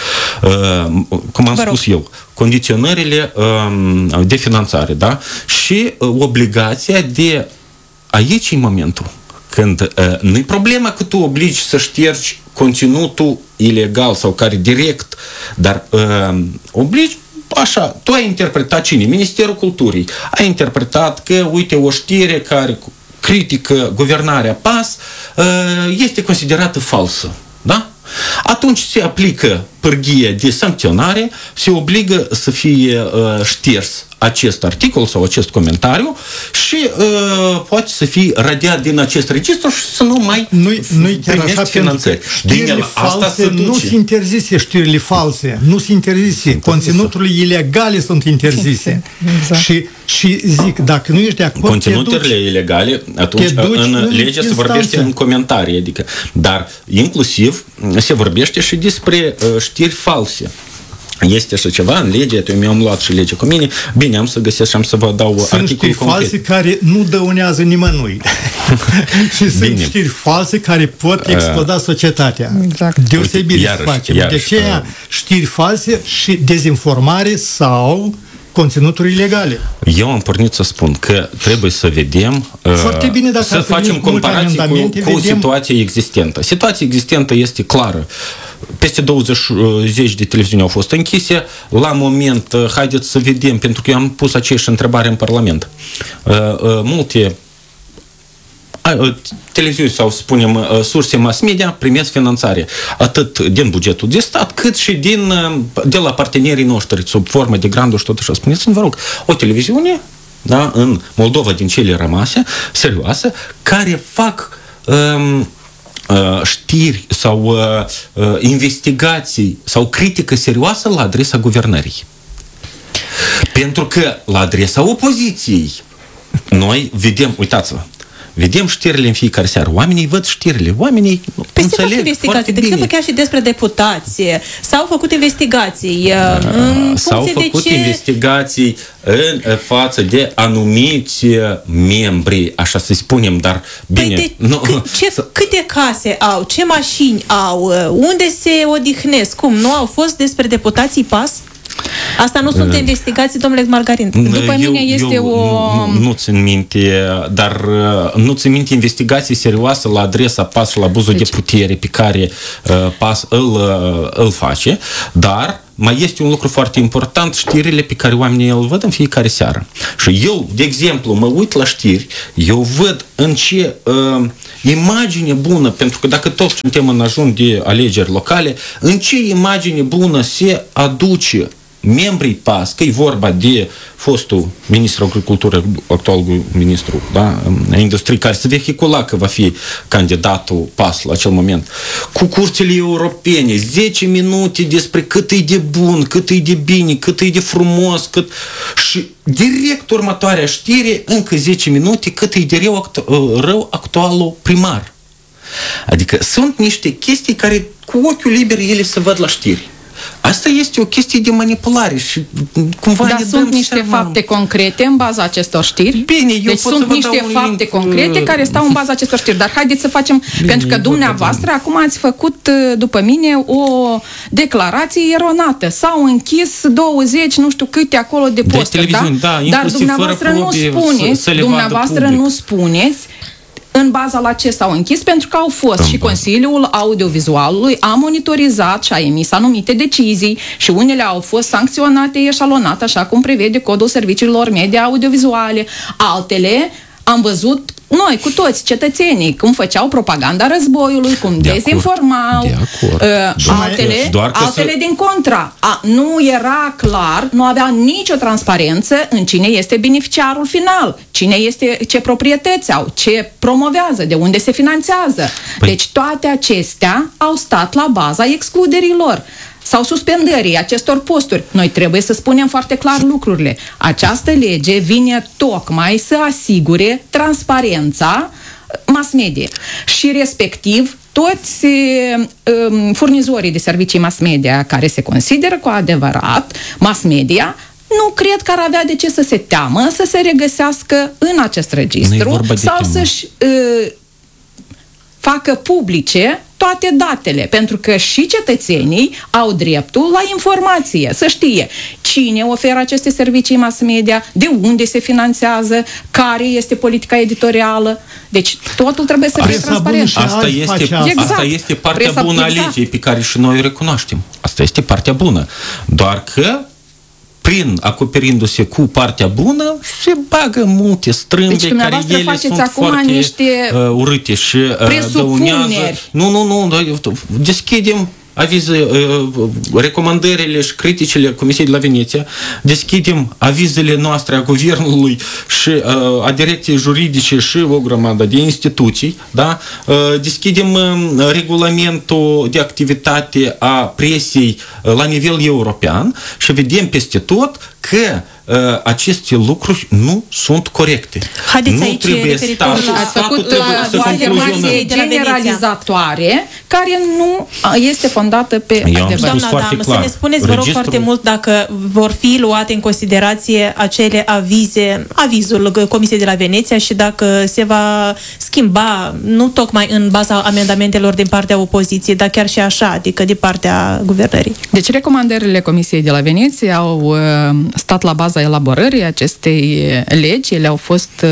Cum am spus eu, condiționările de finanțare, da? Și obligația de aici, în momentul când nu-i problema că tu obligi să ștergi conținutul ilegal sau care direct, dar obligi așa, tu ai interpretat cine? Ministerul Culturii. A interpretat că, uite, o știre care critică guvernarea PAS este considerată falsă. Da? Atunci se aplică pârghie de sancționare, se obligă să fie șters acest articol sau acest comentariu și poate să fie radiat din acest registru și să nu mai primești finanțări. Știrile false nu se interzise, știrile false, nu se interzise, conținuturile ilegale sunt interzise. Exact. Și zic, dacă nu ești de acord, conținuturile ilegale, atunci în lege se vorbește în comentarii, adică, dar inclusiv se vorbește și despre știri false. Este așa ceva în lege, eu mi-am luat și lege cu mine, bine, am să găsesc și am să vă dau articol concret. Sunt știri false care nu dăunează nimănui. Și sunt știri false care pot exploda societatea. Exact. Deosebire să facem. De aceea, știri false și dezinformare sau conținuturi ilegale. Eu am pornit să spun că trebuie să vedem, bine, să facem comparații cu situația existentă. Situația existentă este clară. Peste 20 de televiziuni au fost închise. La moment, haideți să vedem, pentru că eu am pus aceeași întrebare în Parlament. Multe televiziuni sau, spunem, surse mass media primesc finanțare atât din bugetul de stat, cât și de la partenerii noștri, sub formă de granturi și tot așa. Spuneți-mi, vă rog, o televiziune, da, în Moldova, din cele rămase, serioasă, care fac știri sau investigații sau critică serioasă la adresa guvernării. Pentru că la adresa opoziției noi vedem, uitați-vă, vedem știrile în fiecare seară. Oamenii văd știrile. Oamenii Păi se fac investigații, de exemplu, chiar și despre deputați. S-au făcut investigații. S-au făcut investigații în față de anumiți membri, așa să spunem, dar bine... Câte case au? Ce mașini au? Unde se odihnesc? Cum? Nu au fost despre deputații PAS? Asta nu sunt investigații, domnule Margarin. După mine este Nu țin minte, dar nu țin minte investigații serioase la adresa PAS și la abuzul de putere pe care PAS îl face, dar mai este un lucru foarte important, știrile pe care oamenii îl văd în fiecare seară. Și eu, de exemplu, mă uit la știri, eu văd în ce imagine bună, pentru că dacă toți suntem în ajun de alegeri locale, în ce imagine bună se aduce membrii PAS, că e vorba de fostul ministru agricultură, actualul ministru industrie, care se vehicula că va fi candidatul PAS la acel moment, cu curțile europene, 10 minute despre cât e de bun, cât e de bine, cât e de frumos, și direct următoarea știre, încă 10 minute, cât e de rău actualul primar. Adică sunt niște chestii care cu ochiul liber ele se văd la știri. Asta este o chestie de manipulare și cumva dar sunt niște fapte concrete în baza acestor știri. Bine, eu deci sunt niște fapte concrete care stau în baza acestor știri. Dar haideți să facem, pentru că dumneavoastră acum ați făcut după mine o declarație eronată. S-au închis 20, nu știu câte acolo de posturi, da? Dar dumneavoastră nu spuneți în baza la ce s-au închis, pentru că au fost și Consiliul Audiovizualului a monitorizat și a emis anumite decizii și unele au fost sancționate eșalonat, așa cum prevede Codul Serviciilor Media Audiovizuale. Altele am văzut noi, cu toți cetățenii, cum făceau propaganda războiului, cum dezinformau, altele din contra. Nu era clar, nu avea nicio transparență în cine este beneficiarul final, ce proprietăți au, ce promovează, de unde se finanțează. Deci toate acestea au stat la baza excluderii lor sau suspendării acestor posturi. Noi trebuie să spunem foarte clar lucrurile. Această lege vine tocmai să asigure transparența mass media și respectiv toți furnizorii de servicii mass media care se consideră cu adevărat mass media nu cred că ar avea de ce să se teamă să se regăsească în acest registru sau să-și facă publice toate datele, pentru că și cetățenii au dreptul la informație, să știe cine oferă aceste servicii mass media, de unde se finanțează, care este politica editorială. Deci totul trebuie să fie transparent. Asta este partea bună a legii pe care și noi o recunoaștem. Asta este partea bună. Doar că acoperindu-se cu partea bună, se bagă multe strâmbe care ele sunt foarte urâte și dăunează. Nu, deschidem recomandările și criticile Comisiei de la Veneția, deschidem avizele noastre a Guvernului și a Direcției Juridice și o grămadă de instituții, da? Deschidem regulamentul de activitate a presei la nivel european și vedem peste tot că aceste lucruri nu sunt corecte. Haideți aici, referitor la afirmație generalizatoare care nu este fondată pe adevăr. Doamna Adam, să ne spuneți, vă rog foarte mult, dacă vor fi luate în considerație acele avizul Comisiei de la Veneția și dacă se va schimba, nu tocmai în baza amendamentelor din partea opoziției, dar chiar și așa, adică din partea guvernării. Deci recomandările Comisiei de la Veneția au stat la baza elaborării acestei legi. Ele au fost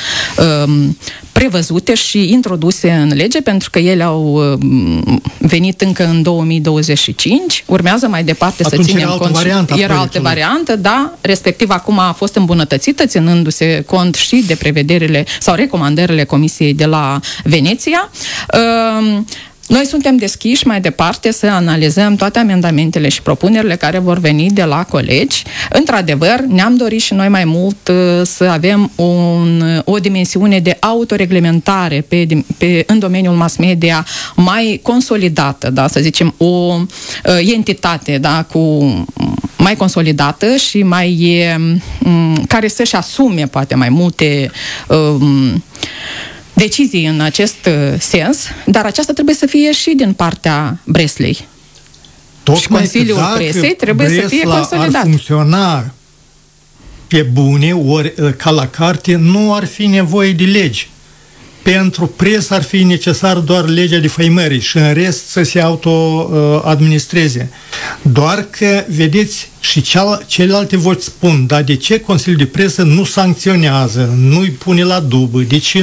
prevăzute și introduse în lege pentru că ele au venit încă în 2025. Urmează mai departe să ținem cont. Era altă variantă, da, respectiv acum a fost îmbunătățită ținându-se cont și de prevederile sau recomandările Comisiei de la Veneția. Noi suntem deschiși mai departe să analizăm toate amendamentele și propunerile care vor veni de la colegi. Într-adevăr, ne-am dorit și noi mai mult să avem o dimensiune de autoreglementare în domeniul mass media mai consolidată, da, să zicem, o entitate, da, mai consolidată și mai care să-și asume poate mai multe decizii în acest sens, dar aceasta trebuie să fie și din partea Breslei. Și Consiliul Presei trebuie să fie consolidat. Ar funcționa pe bune, ori ca la carte, nu ar fi nevoie de legi. Pentru presă ar fi necesar doar legea defăimării și în rest să se auto-administreze. Doar că, vedeți, și celelalte voci spun, dar de ce Consiliul de Presă nu sancționează, nu-i pune la dubă, de ce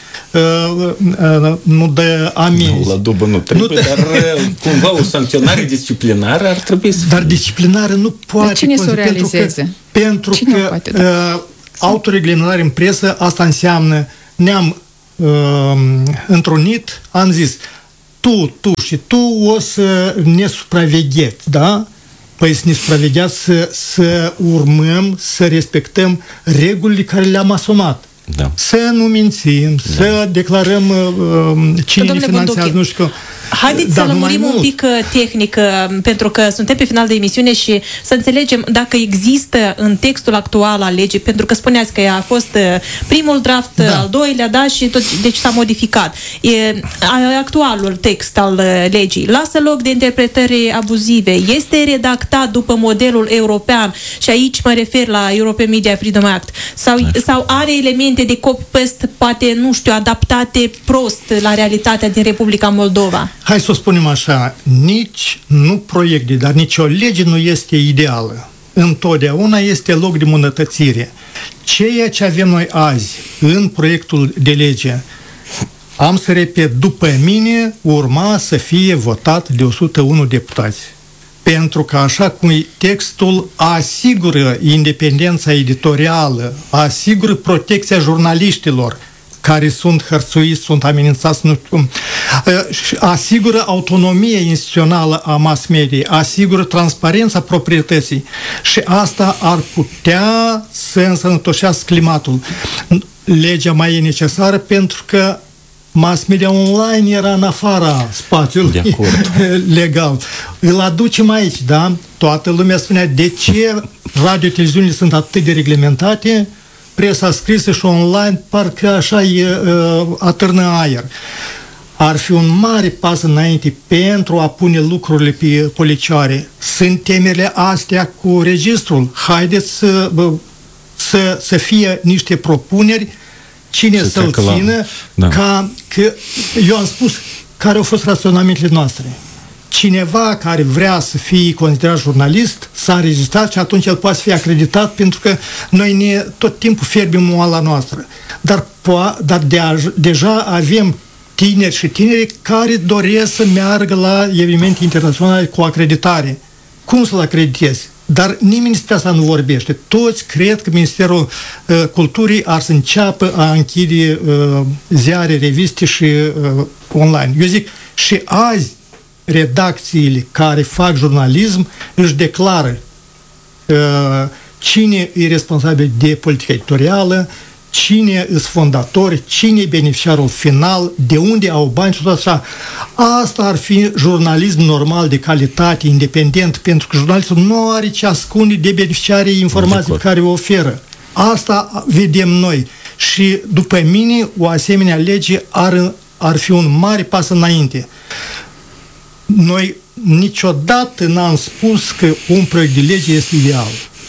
nu dă amenzi? Nu, la dubă nu trebuie, dar cumva o sancționare disciplinară ar trebui să fie. Dar disciplinară nu poate. Dar cine să o realizeze? Pentru că autoreglementare în presă, asta înseamnă ne-am întrunit, am zis tu și tu o să ne supravegheți, da? Păi să ne supravegheați să urmăm, să respectăm regulile care le-am asumat. Da. Să nu mințim, să declarăm cine ne finanțează, nu știu. Haideți să lămurim un pic tehnic, pentru că suntem pe final de emisiune și să înțelegem dacă există în textul actual al legii, pentru că spuneați că a fost primul draft, al doilea, da, și tot, deci s-a modificat. Actualul text al legii lasă loc de interpretări abuzive, este redactat după modelul european și aici mă refer la European Media Freedom Act, sau are elemente de copy-paste, poate, nu știu, adaptate prost la realitatea din Republica Moldova? Hai să o spunem așa, nici nu proiecte, dar nici o lege nu este ideală. Întotdeauna este loc de îmbunătățire. Ceea ce avem noi azi în proiectul de lege, am să repet, după mine urma să fie votat de 101 deputați. Pentru că așa cum textul asigură independența editorială, asigură protecția jurnaliștilor, care sunt hărțuiți, sunt amenințați, nu știu, asigură autonomia instituțională a mass media, asigură transparența proprietății și asta ar putea să însănătoșească climatul. Legea mai e necesară pentru că mass media online era în afara spațiului legal. Îl aducem aici, da? Toată lumea spunea de ce radio-televiziunile sunt atât de reglementate, presa scrisă și online parcă așa atârnă aer. Ar fi un mare pas înainte pentru a pune lucrurile pe policioare. Sunt temele astea cu registrul. Haideți să fie niște propuneri, cine să-l țină, că eu am spus care au fost raționamentele noastre. Cineva care vrea să fie considerat jurnalist s-a înregistrat și atunci el poate fi acreditat, pentru că noi tot timpul fierbim moala noastră. Dar deja avem tineri și tineri care doresc să meargă la evenimente internaționale cu acreditare. Cum să-l acreditezi? Dar nimeni despre asta nu vorbește. Toți cred că Ministerul Culturii ar să înceapă a închide ziare, reviste și online. Eu zic, și azi redacțiile care fac jurnalism își declară cine e responsabil de politica editorială, cine sunt fondatori, cine e beneficiarul final, de unde au bani și tot așa. Asta ar fi jurnalism normal, de calitate, independent, pentru că jurnalistul nu are ce ascunde de beneficiarii informații pe care o oferă. Asta vedem noi. Și după mine, o asemenea lege ar fi un mare pas înainte. Noi niciodată n-am spus că un proiect de lege este ideal.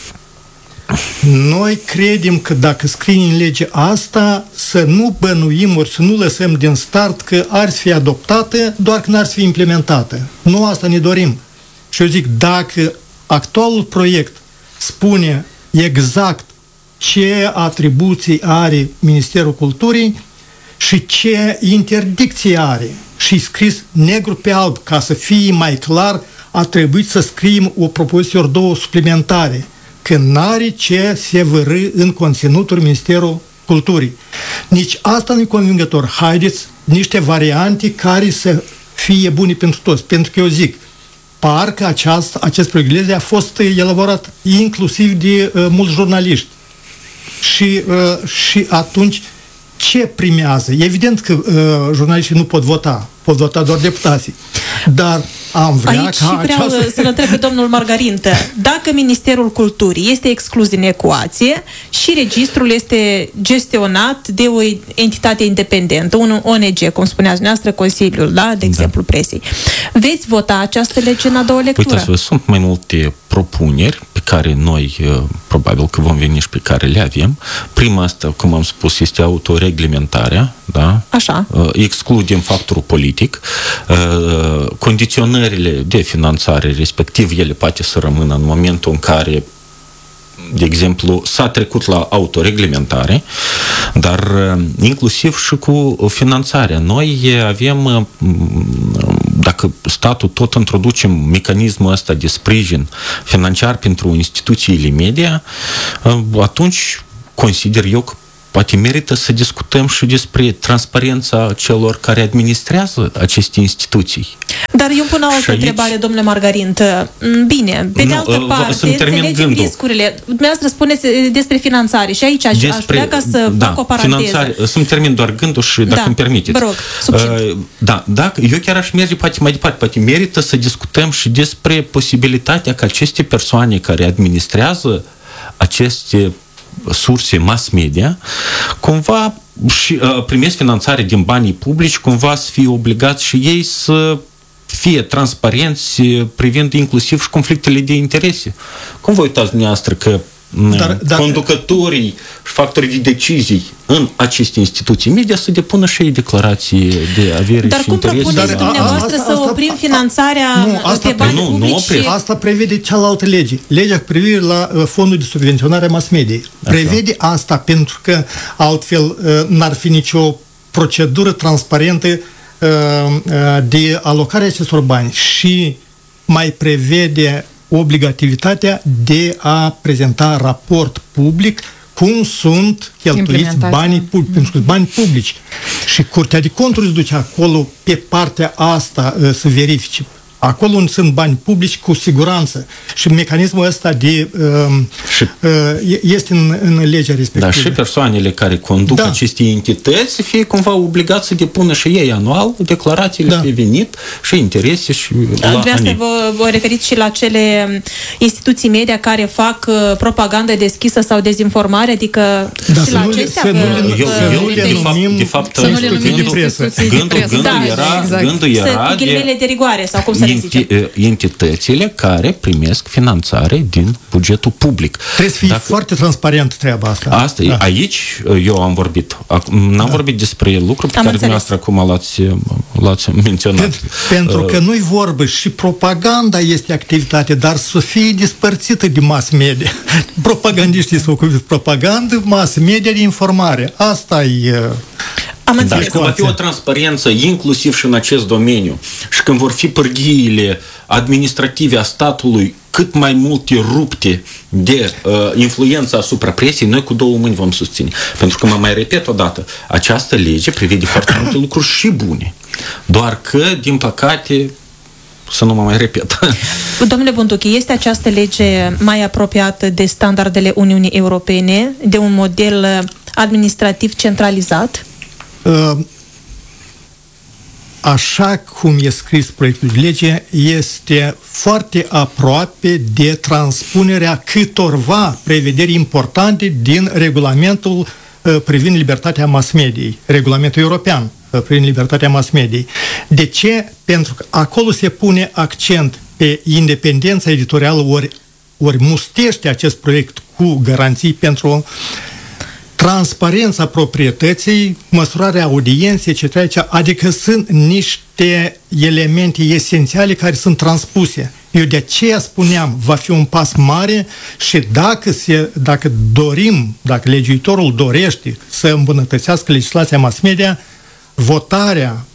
Noi credem că dacă scriem în lege asta, să nu bănuim ori să nu lăsăm din start că ar fi adoptată, doar că n-ar fi implementată. Nu asta ne dorim. Și eu zic, dacă actualul proiect spune exact ce atribuții are Ministerul Culturii și ce interdicție are, și scris negru pe alb, ca să fie mai clar, a trebuit să scriem o propoziție ori două suplimentare, că n-are ce se vărâ în conținutul Ministerul Culturii. Nici asta nu e convingător. Haideți niște variante care să fie bune pentru toți. Pentru că eu zic, parcă acest proiect de lege a fost elaborat inclusiv de mulți jurnaliști. Și atunci ce primează? Evident că jurnaliștii nu pot vota doar deputații. Dar am vrea Aici ca vreau această... să-l întreb pe domnul Margarintă. Dacă Ministerul Culturii este exclus din ecuație și registrul este gestionat de o entitate independentă, un ONG, cum spuneați dumneavoastră, Consiliul, da? De exemplu, presei. Veți vota această lege în a doua lectură? Uitați-vă, sunt mai multe propuneri pe care noi probabil că vom veni și pe care le avem. Prima asta, cum am spus, este autoreglementarea, da? Așa. Excludem factorul politic. Condiționările de finanțare, respectiv ele poate să rămână în momentul în care, de exemplu, s-a trecut la autoreglementare, dar inclusiv și cu finanțarea. Noi avem, dacă statul tot introducem mecanismul ăsta de sprijin financiar pentru instituțiile media, atunci consider eu că poate merită să discutăm și despre transparența celor care administrează aceste instituții. Dar eu pun o altă întrebare, domnule Margarint. Bine, pe de altă parte, înțelegem riscurile. Dumneavoastră spuneți despre finanțare și aici aș vrea ca să fac o paranteză. Finanțare, să-mi termin doar gândul și dacă îmi permiteți. Vă rog, succint. Eu chiar aș merge poate mai departe. Poate merită să discutăm și despre posibilitatea ca aceste persoane care administrează aceste surse mass media, cumva și primesc finanțare din banii publici, cumva să fie obligați și ei să fie transparenți privind inclusiv și conflictele de interese. Cum vă uitați dumneavoastră că conducătorii și factorii de decizii în aceste instituții media să depună și ei declarații de avere dar și cum interese? propuneți dumneavoastră să oprim finanțarea pe bani publici? Asta prevede cealaltă lege. Legea cu privire la fondul de subvenționare a mass media. Prevede asta pentru că altfel n-ar fi nicio procedură transparentă de alocarea acestor bani și mai prevede obligativitatea de a prezenta raport public cum sunt cheltuiți banii publici, pentru că bani publici. Și Curtea de Conturi se duce acolo pe partea asta să verifice. Acolo unde sunt bani publici, cu siguranță. Și mecanismul ăsta este în legea respectivă. Dar și persoanele care conduc aceste entități să fie cumva obligați să depună și ei anual declarațiile pe venit și interese și la ani. Vă referiți și la cele instituții media care fac propagandă deschisă sau dezinformare, adică și la acestea? De fapt, gândul era cu ghilimele de rigoare, sau cum să entitățile care primesc finanțare din bugetul public. Trebuie să fie foarte transparent treaba asta. Aici eu am vorbit. N-am vorbit despre lucruri pe care dumneavoastră acum l-ați menționat. Pentru că nu-i vorbă și propaganda este activitate, dar să fie despărțită de mass media. Propagandiștii se ocupă de propagandă, mass media de informare. Asta e... Dar când va fi o transparență inclusiv și în acest domeniu și când vor fi pârghiile administrative a statului cât mai multe rupte de influența asupra presiei, noi cu două mâini vom susține. Pentru că, mă mai repet odată, această lege prevede foarte multe lucruri și bune. Doar că, din păcate, să nu mă mai repet. Domnule Bunduchi, este această lege mai apropiată de standardele Uniunii Europene, de un model administrativ centralizat? Așa cum e scris proiectul de lege, este foarte aproape de transpunerea câtorva prevederi importante din regulamentul privind libertatea mass mediei, regulamentul european privind libertatea mass mediei. De ce? Pentru că acolo se pune accent pe independența editorială, ori mustește acest proiect cu garanții pentru transparența proprietății, măsurarea audienței, etc. Adică sunt niște elemente esențiale care sunt transpuse. Eu de aceea spuneam, va fi un pas mare și dacă dorim, dacă legiuitorul dorește să îmbunătățească legislația mass media, votarea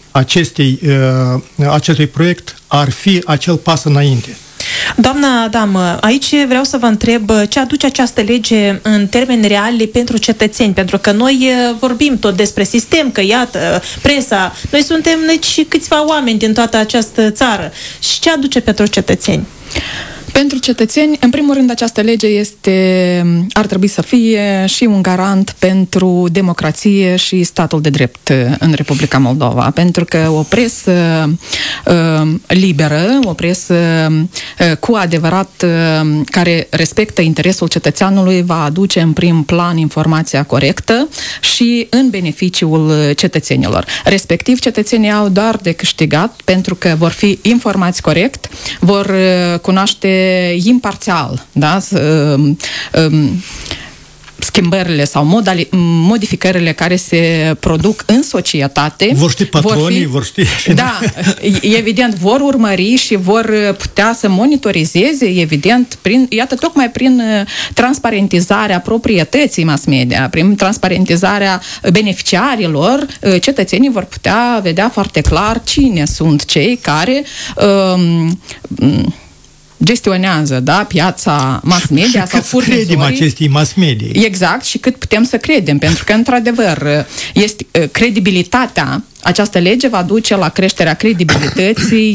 acestui proiect ar fi acel pas înainte. Doamna Adam, aici vreau să vă întreb ce aduce această lege în termeni reali pentru cetățeni, pentru că noi vorbim tot despre sistem, că iată, presa, noi suntem și câțiva oameni din toată această țară. Și ce aduce pentru cetățeni? Pentru cetățeni, în primul rând, această lege ar trebui să fie și un garant pentru democrație și statul de drept în Republica Moldova, pentru că o presă liberă, o presă cu adevărat care respectă interesul cetățeanului va aduce în prim plan informația corectă și în beneficiul cetățenilor. Respectiv, cetățenii au doar de câștigat pentru că vor fi informați corect, vor cunoaște imparțial, da? Schimbările sau modificările care se produc în societate. Vor ști patronii, vor ști... Da, evident, vor urmări și vor putea să monitorizeze, evident, tocmai prin transparentizarea proprietății mass media, prin transparentizarea beneficiarilor, cetățenii vor putea vedea foarte clar cine sunt cei care gestionează, da, piața mass media sau furnizorii. Credem acestei mass media. Exact, și cât putem să credem, pentru că, într-adevăr, este credibilitatea, această lege va duce la creșterea credibilității